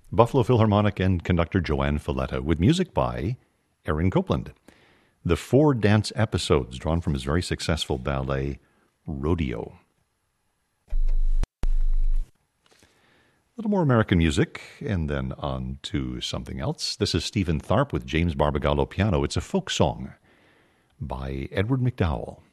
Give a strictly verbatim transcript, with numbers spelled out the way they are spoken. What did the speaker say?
Buffalo Philharmonic and conductor Joanne Falletta, with music by Aaron Copland. The four dance episodes drawn from his very successful ballet, Rodeo. A little more American music, and then on to something else. This is Stephen Tharp with James Barbagallo piano. It's a folk song by Edward McDowell.